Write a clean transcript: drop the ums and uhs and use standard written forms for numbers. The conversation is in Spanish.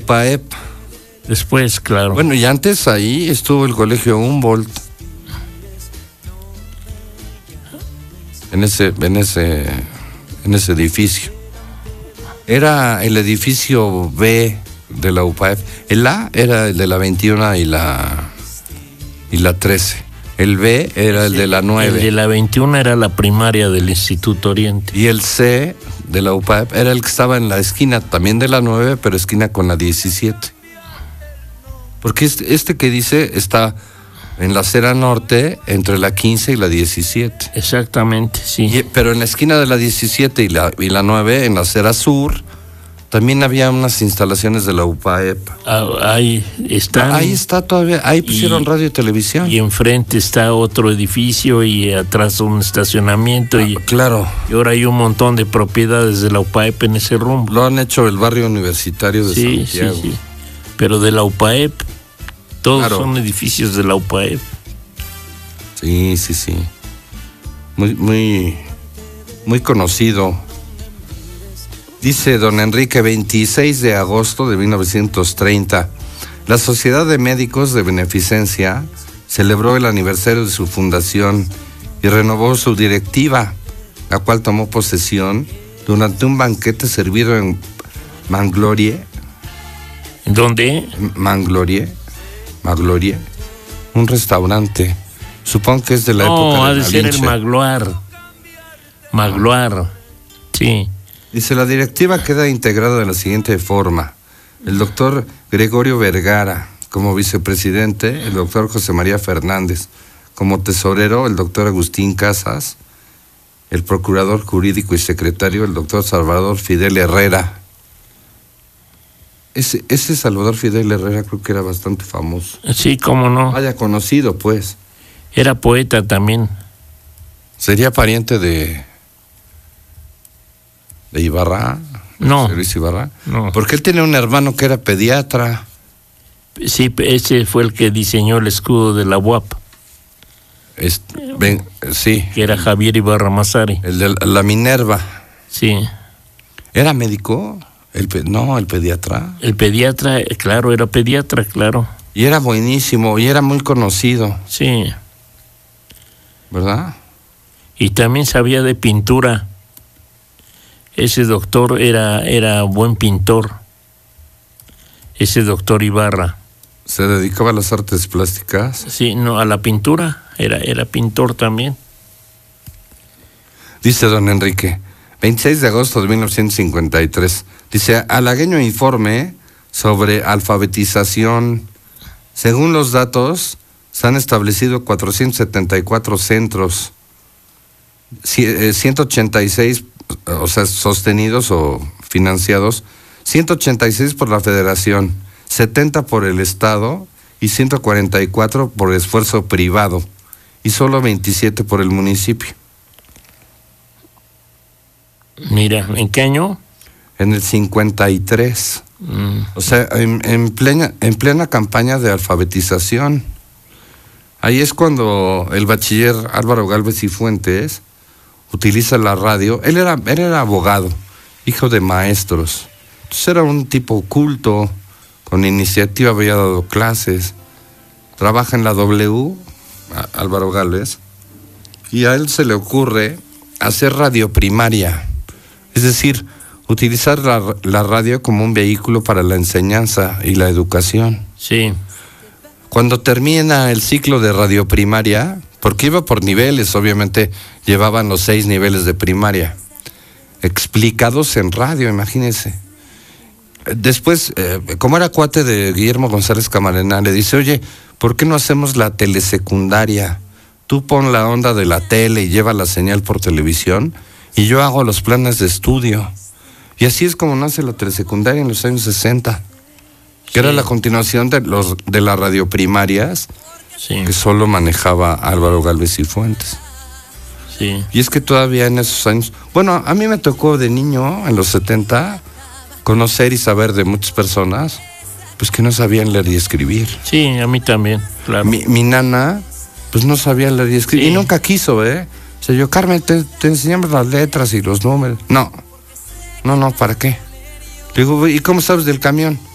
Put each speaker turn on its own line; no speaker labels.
UPAEP.
Después, claro.
Bueno, y antes ahí estuvo el colegio Humboldt. En ese edificio. Era el edificio B de la UPAEP. El A era el de la 21 y la 13. El B era el de la 9.
El de la 21 era la primaria del Instituto Oriente.
Y el C de la UPAEP era el que estaba en la esquina, también de la 9, pero esquina con la 17. Porque este que dice está en la acera norte, entre la 15 y la 17.
Exactamente, sí.
Pero en la esquina de la 17 y la 9, en la acera sur, también había unas instalaciones de la UPAEP.
Ahí están.
Ahí está todavía, ahí pusieron radio y televisión.
Y enfrente está otro edificio y atrás un estacionamiento.
Claro.
Y ahora hay un montón de propiedades de la UPAEP en ese rumbo.
Lo han hecho el barrio universitario de Santiago.
Sí. Pero de la UPAEP, todos son edificios de la UPAEP.
Sí. Muy conocido. Dice don Enrique, 26 de agosto de 1930, la Sociedad de Médicos de Beneficencia celebró el aniversario de su fundación y renovó su directiva, la cual tomó posesión durante un banquete servido en Manglorie.
¿Dónde?
Manglorie, un restaurante. Supongo que es de la época de
ha de ser el Magloire, sí.
Dice, la directiva queda integrada de la siguiente forma: el doctor Gregorio Vergara como vicepresidente, el doctor José María Fernández como tesorero, el doctor Agustín Casas, el procurador jurídico y secretario, el doctor Salvador Fidel Herrera. Ese Salvador Fidel Herrera creo que era bastante famoso.
Sí, cómo no.
Vaya conocido, pues.
Era poeta también.
¿Sería pariente de Ibarra?
No.
Luis Ibarra.
No.
Porque él tiene un hermano que era pediatra.
Sí, ese fue el que diseñó el escudo de la UAP.
Sí.
Que era Javier Ibarra Mazari.
El de la Minerva.
Sí.
¿Era médico? El pediatra.
El pediatra, claro, era pediatra, claro.
Y era buenísimo, y era muy conocido.
Sí.
¿Verdad?
Y también sabía de pintura. Ese doctor era buen pintor. Ese doctor Ibarra.
¿Se dedicaba a las artes plásticas?
Sí, no, a la pintura. Era pintor también.
Dice don Enrique, 26 de agosto de 1953. Dice, halagueño informe sobre alfabetización. Según los datos, se han establecido 474 centros, 186, o sea, sostenidos o financiados, 186 por la Federación, 70 por el Estado y 144 por esfuerzo privado, y solo 27 por el municipio.
Mira, ¿en qué año?
En el 53. O sea, en plena campaña de alfabetización. Ahí es cuando el bachiller Álvaro Gálvez y Fuentes utiliza la radio. Él era abogado, hijo de maestros. Entonces era un tipo culto, con iniciativa, había dado clases. Trabaja en la W, Álvaro Gálvez, y a él se le ocurre hacer radio primaria. Es decir, utilizar la radio como un vehículo para la enseñanza y la educación.
Sí.
Cuando termina el ciclo de radio primaria, porque iba por niveles, obviamente llevaban los 6 niveles de primaria, explicados en radio, imagínense. Después, como era cuate de Guillermo González Camarena, le dice, oye, ¿por qué no hacemos la telesecundaria? Tú pon la onda de la tele y lleva la señal por televisión, y yo hago los planes de estudio. Y así es como nace la telesecundaria en los años 60, que era la continuación de las radioprimarias, que solo manejaba Álvaro Gálvez y Fuentes.
Sí.
Y es que todavía en esos años, bueno, a mí me tocó de niño, en los 70, conocer y saber de muchas personas, pues que no sabían leer y escribir.
Sí, a mí también, claro.
Mi nana, pues no sabía leer y escribir, y nunca quiso, O sea, yo, Carmen, te enseñamos las letras y los números. No, ¿para qué? Le digo, ¿y cómo sabes del camión?